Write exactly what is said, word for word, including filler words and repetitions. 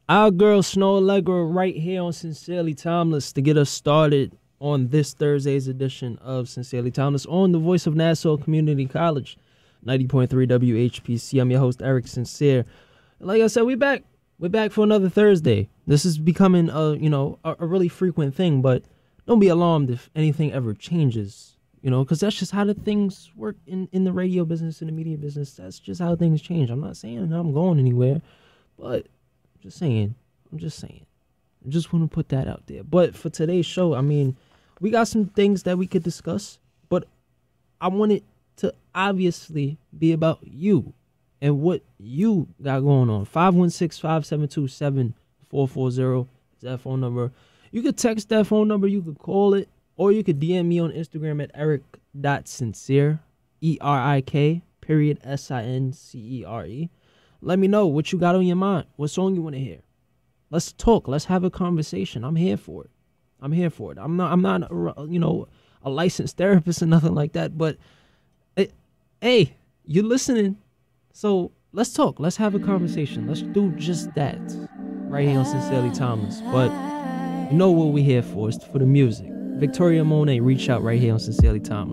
Our girl Snow Allegra right here on Sincerely Timeless to get us started on this Thursday's edition of Sincerely Timeless on the voice of Nassau Community College, ninety point three W H P C. I'm your host, Eric Sincere. Like I said, we back. We're back for another Thursday. This is becoming a, you know, a, a really frequent thing, but don't be alarmed if anything ever changes, you know, because that's just how the things work in, in the radio business, in the media business. That's just how things change. I'm not saying I'm going anywhere, but just saying, I'm just saying. I just want to put that out there. But for today's show, I mean, we got some things that we could discuss, but I want it to obviously be about you and what you got going on. five one six, five seven two, seven four four zero is that phone number. You could text that phone number, you could call it, or you could D M me on Instagram at eric dot sincere, E R I K, period, S I N C E R E. Let me know what you got on your mind, what song you want to hear. Let's talk. Let's have a conversation. I'm here for it. I'm here for it. I'm not, I'm not, a, you know, a licensed therapist or nothing like that, but it, hey, you're listening. So let's talk. Let's have a conversation. Let's do just that right here on Sincerely Timeless. But you know what we're here for. It's for the music. Victoria Monet, reach out right here on Sincerely Timeless.